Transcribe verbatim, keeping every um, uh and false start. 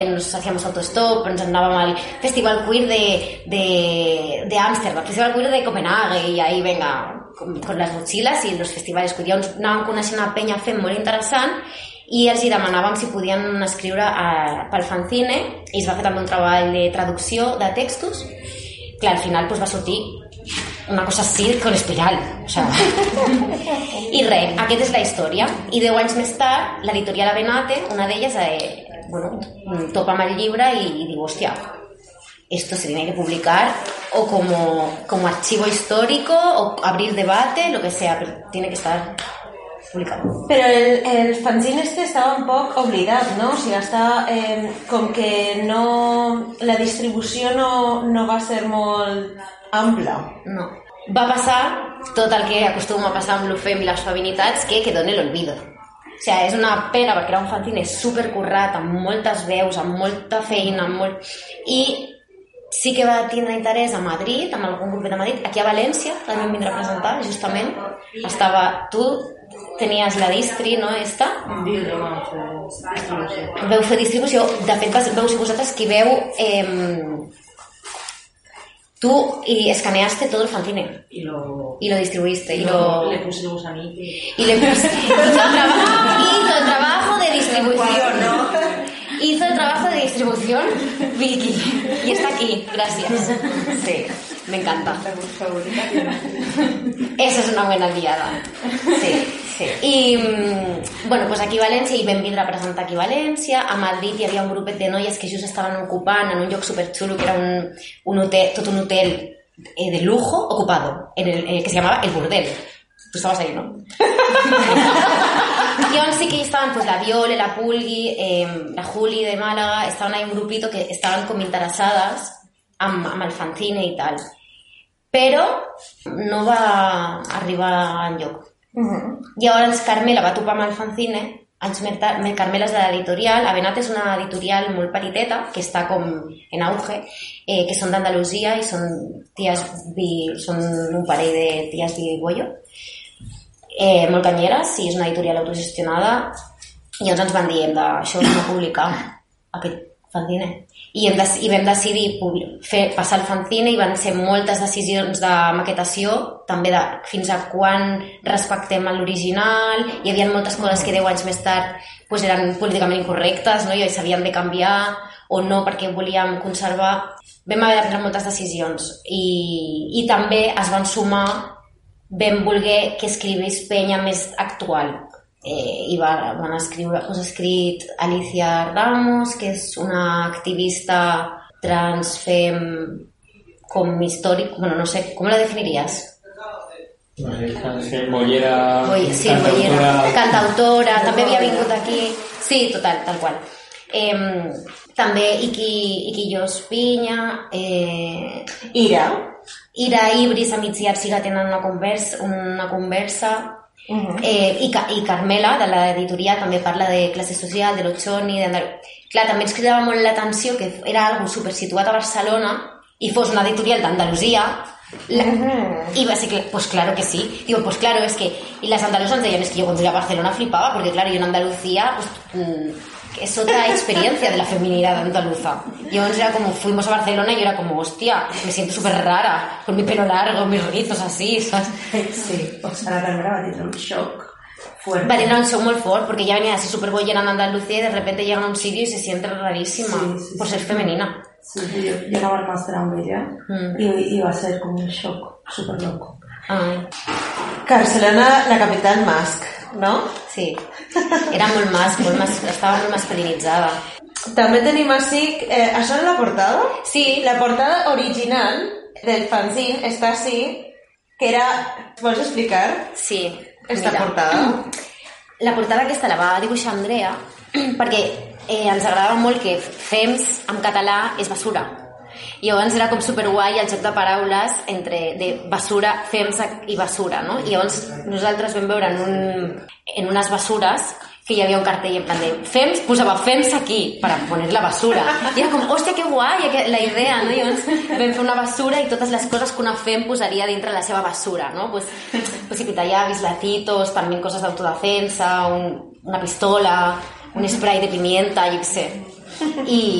nos hacíamos autostop, ens anàvem al Festival Queer de, de, de Ámsterdam, Festival Queer de Copenhague, i ahí, venga, con, con les motxilles i els festivals queer. Llavors anàvem coneixent una penya fent molt interessant i els hi demanàvem si podien escriure a, pel fanzine, i es va fer també un treball de traducció de textos. Clar, al final pues, va sortir una cosa així con espiral, o sea. I res, aquesta és la història. I deu anys més tard, l'editorial Avenate, una d'elles, eh, bueno, topa amb el llibre i, y digo, hostia, esto se tiene que publicar o como, como archivo histórico o abrir debate, lo que sea, pero tiene que estar publicado. Pero el, el fanzine este estaba un poc oblidat, no? O sigui, està, eh, com que no, la distribució no, no va ser molt ampla. No. Va passar tot el que acostuma a passar amb l'U F E M i les feminitats, que quedó en l'olvido. O sigui, és una pena perquè era un fanzine supercurrat, amb moltes veus, amb molta feina, amb molt... i sí que va tindre interès a Madrid, amb algun grup de Madrid, aquí a València també em vindrà a presentar, justament. Estava... Tu tenies la distri, no, esta? Veu fer distribució. De fet, veu ser vosaltres qui veu... Eh, tú y escaneaste todo el fanzine y lo, y lo distribuiste y lo, lo le puse los anillos y le puse hizo el trabajo, hizo el trabajo de distribución, ¿no? Hizo el trabajo de distribución Vicky y está aquí, gracias. Sí, me encanta. Esa es una buena aliada. Sí. Sí. I, bueno, pues aquí a València, i vam vindre a presentar aquí a València. A Madrid hi havia un grupet de noies que just estaven ocupant en un lloc superxulo que era un, un hotel, tot un hotel eh, de lujo ocupado, en el, eh, que se llamaba El Burdel. Tu estaves ahí, ¿no? I on sí que estaven pues, la Viole, la Pulgui, eh, la Juli de Màlaga, estaven ahí un grupito que estaven com interessades amb, amb el fanzine i tal. Però no va arribar enlloc. Uh-huh. Llavors Carmela va topar amb el fanzine, anys més tard. Carmela és de l'editorial Avenate, és una editorial molt petiteta que està com en auge, eh, que són d'Andalusia i són ties vi, són un parell de ties Vigüello, eh, molt canyeres, i és una editorial autogestionada. I llavors ens van dir, hem de, això hem de publicar aquest fanzine. I, hem de, i vam decidir fer, passar el fanzine, i van ser moltes decisions de maquetació, també de fins a quan respectem l'original. Hi havia moltes coses que deu anys més tard pues, eren políticament incorrectes, no? I s'havien de canviar o no perquè volíem conservar. Vam haver de prendre moltes decisions i, i també es van sumar, vam voler que escrivís penya més actual. Eh, i va, van escriure, us ha escrit Alicia Ramos, que és una activista trans fem com històric, bueno, no sé, com la definiries? No sé, trans bollera, Boy, sí, cantautora. Bollera, cantautora, també havia vingut aquí, sí, total, tal qual. Eh, també Iki, Iki Jos Pinya, eh, Ira, Ira Ibris, Amici Arsiga tenen una conversa, una conversa. Uh-huh. eh, i, i Carmela de l'editorial també parla de classe social, de l'Ochoni, de... clar, també ens cridava molt l'atenció que era algo super situat a Barcelona i fos una editorial d'Andalusia. La... uh-huh. Y así que, pues claro que sí, digo, pues claro, es que y las andaluzas decían, es que yo cuando iba a Barcelona flipaba, porque claro, yo en Andalucía pues mmm, es otra experiencia de la feminidad andaluza. Yo era como, fuimos a Barcelona y yo era como, hostia, me siento súper rara, con mi pelo largo, mis rizos así, ¿sabes? Sí, o sea, la Carmela va a tener un shock fuerte. Va a tener un shock muy fuerte, porque ya venía así súper bollera en Andalucía y de repente llega a un sitio y se siente rarísima, sí, sí, por ser sí, femenina. Sí, yo llegaba al máster amb ella mm. y iba a ser como un shock súper loco. Ay. Barcelona, la capital masc, no? Sí, era molt mas, molt mas, estava molt masculinitzada. També tenim així, eh, això és la portada? Sí. La portada original del fanzine està així, que era... Vols explicar? Sí. Esta mira, portada? La portada aquesta la va dibuixar Andrea perquè eh, ens agradava molt que fems en català és basura. I llavors era com superguai el joc de paraules entre de basura, fems i basura, no? I llavors nosaltres vam veure en, un, en unes basures que hi havia un cartell en plan de fems, posava fems aquí per poner la basura. I era com, hòstia, que guai la idea, no? I llavors vam fer una basura i totes les coses que una fem posaria dintre la seva basura, no? Pues, pues pitallavis, latitos, també coses d'autodefensa, un, una pistola, un spray de pimienta, jo què sé. i